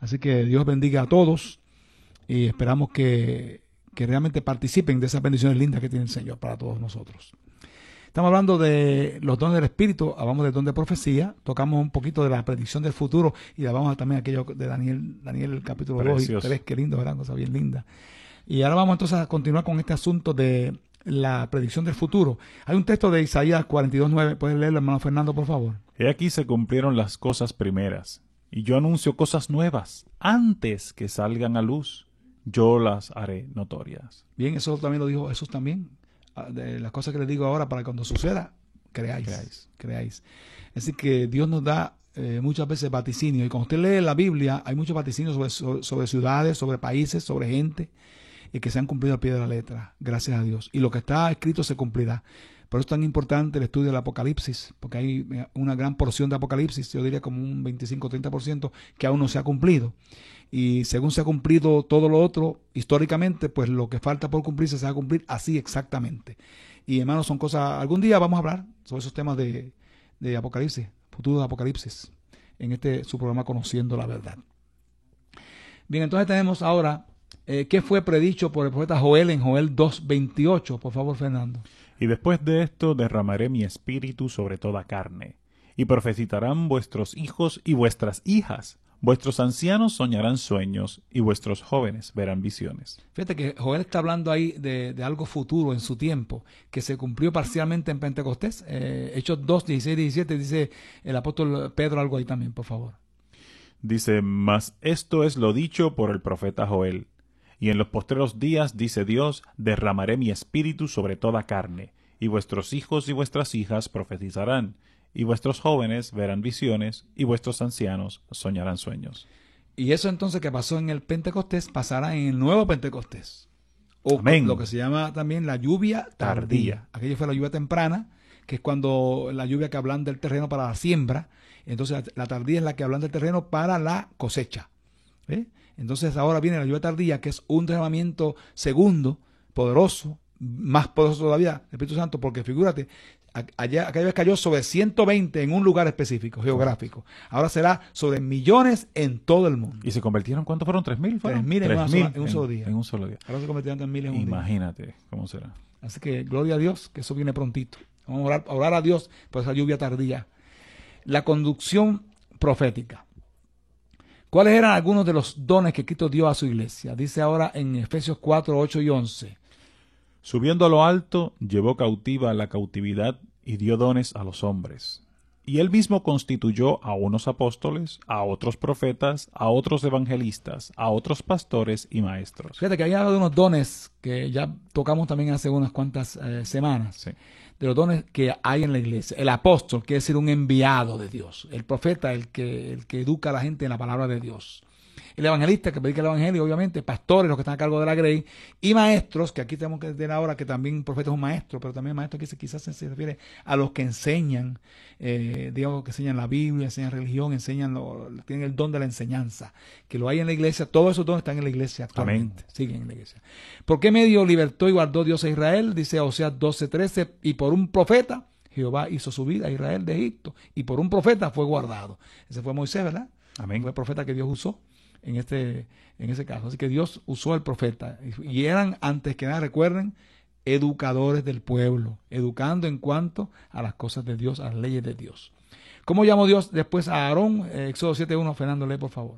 Así que Dios bendiga a todos y esperamos que realmente participen de esas bendiciones lindas que tiene el Señor para todos nosotros. Estamos hablando de los dones del Espíritu, hablamos del don de profecía, tocamos un poquito de la predicción del futuro y hablamos también aquello de Daniel el capítulo 2 y 3, qué lindo, ¿verdad? Cosa bien linda. Y ahora vamos entonces a continuar con este asunto de la predicción del futuro. Hay un texto de Isaías 42:9, ¿puedes leerlo, hermano Fernando, por favor? He aquí se cumplieron las cosas primeras, y yo anuncio cosas nuevas, antes que salgan a luz, yo las haré notorias. Bien, eso también lo dijo Jesús también. De las cosas que les digo ahora, para que cuando suceda, creáis. Así que Dios nos da muchas veces vaticinio, y cuando usted lee la Biblia, hay muchos vaticinios sobre ciudades, sobre países, sobre gente, y que se han cumplido al pie de la letra, gracias a Dios. Y lo que está escrito se cumplirá. Por eso es tan importante el estudio del Apocalipsis, porque hay una gran porción de Apocalipsis, yo diría como un 25-30%, que aún no se ha cumplido. Y según se ha cumplido todo lo otro, históricamente, pues lo que falta por cumplirse se va a cumplir así exactamente. Y hermanos, son cosas, algún día vamos a hablar sobre esos temas de Apocalipsis, futuro de Apocalipsis, en su programa Conociendo la Verdad. Bien, entonces tenemos ahora, ¿qué fue predicho por el profeta Joel en Joel 2:28? Por favor, Fernando. Y después de esto derramaré mi espíritu sobre toda carne, y profetizarán vuestros hijos y vuestras hijas. Vuestros ancianos soñarán sueños, y vuestros jóvenes verán visiones. Fíjate que Joel está hablando ahí de algo futuro en su tiempo, que se cumplió parcialmente en Pentecostés. Hechos 2:16-17, dice el apóstol Pedro algo ahí también, por favor. Dice, mas esto es lo dicho por el profeta Joel. Y en los postreros días, dice Dios, derramaré mi espíritu sobre toda carne, y vuestros hijos y vuestras hijas profetizarán, y vuestros jóvenes verán visiones, y vuestros ancianos soñarán sueños. Y eso entonces que pasó en el Pentecostés, pasará en el nuevo Pentecostés. O Amén. Lo que se llama también la lluvia tardía. Aquello fue la lluvia temprana, que es cuando la lluvia que ablanda el terreno para la siembra. Entonces la tardía es la que ablanda el terreno para la cosecha. ¿Ve? Entonces ahora viene la lluvia tardía, que es un derramamiento segundo, poderoso, más poderoso todavía, el Espíritu Santo, porque figúrate, aquella vez cayó sobre 120 en un lugar específico, geográfico. Ahora será sobre millones en todo el mundo. ¿Y se convirtieron? ¿Cuántos fueron? ¿3,000? 3,000 en un solo día. En un solo día. Ahora se convertirán en 1,000 en un día. Imagínate cómo será. Así que gloria a Dios, que eso viene prontito. Vamos a orar a Dios por esa lluvia tardía. La conducción profética. ¿Cuáles eran algunos de los dones que Cristo dio a su iglesia? Dice ahora en Efesios 4, 8 y 11. Subiendo a lo alto, llevó cautiva la cautividad y dio dones a los hombres. Y él mismo constituyó a unos apóstoles, a otros profetas, a otros evangelistas, a otros pastores y maestros. Fíjate que hay unos dones que ya tocamos también hace unas cuantas semanas. Sí. De los dones que hay en la iglesia. El apóstol quiere decir un enviado de Dios. El profeta, el que educa a la gente en la palabra de Dios. El evangelista, que predica el evangelio, obviamente. Pastores, los que están a cargo de la grey. Y maestros, que aquí tenemos que tener ahora que también un profeta es un maestro, pero también maestro que quizás se refiere a los que enseñan, digamos, que enseñan la Biblia, enseñan religión, tienen el don de la enseñanza. Que lo hay en la iglesia. Todos esos dones están en la iglesia actualmente. Amén. Siguen en la iglesia. ¿Por qué medio libertó y guardó Dios a Israel? Dice Oseas 12:13, y por un profeta Jehová hizo subir a Israel de Egipto, y por un profeta fue guardado. Ese fue Moisés, ¿verdad? Amén. Fue el profeta que Dios usó en ese caso. Así que Dios usó al profeta. Y eran, antes que nada, recuerden, educadores del pueblo, educando en cuanto a las cosas de Dios, a las leyes de Dios. ¿Cómo llamó Dios después a Aarón? Éxodo 7:1, Fernando, lee por favor.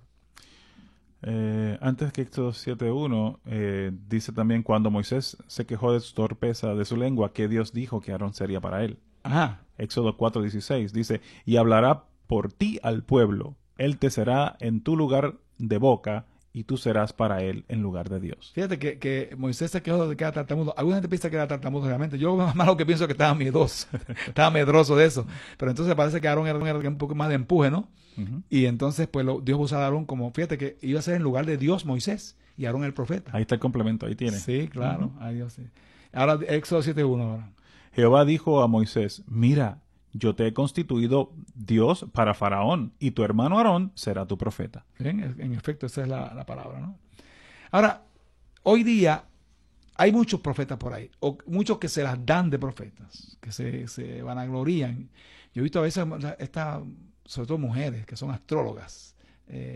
Antes que Éxodo 7:1, dice también, cuando Moisés se quejó de su torpeza de su lengua, que Dios dijo que Aarón sería para él. Ajá. Éxodo 4:16 dice, y hablará por ti al pueblo, él te será en tu lugar de boca, y tú serás para él en lugar de Dios. Fíjate que Moisés se quejó de que era tartamudo. Alguna gente piensa que era tartamudo realmente. Yo más lo que pienso es que estaba miedoso, estaba medroso de eso. Pero entonces parece que Aarón era un poco más de empuje, ¿no? Uh-huh. Y entonces pues Dios usaba a Aarón como, fíjate que iba a ser en lugar de Dios Moisés, y Aarón el profeta. Ahí está el complemento, ahí tiene. Sí, claro. Uh-huh. Ay, Dios, sí. Ahora Éxodo 7:1 ahora. Jehová dijo a Moisés, mira, yo te he constituido Dios para Faraón, y tu hermano Aarón será tu profeta. En efecto, esa es la palabra, ¿no? Ahora, hoy día hay muchos profetas por ahí, o muchos que se las dan de profetas, que se vanaglorían. Yo he visto a veces, sobre todo mujeres, que son astrólogas,